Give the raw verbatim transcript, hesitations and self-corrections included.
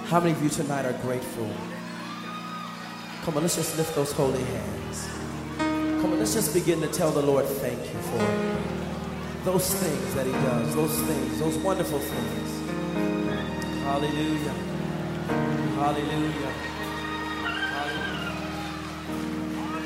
How many of you tonight are grateful? Come on, let's just lift those holy hands. Come on, let's just begin to tell the Lord thank you for those things that he does, those things, those wonderful things. Hallelujah. Hallelujah.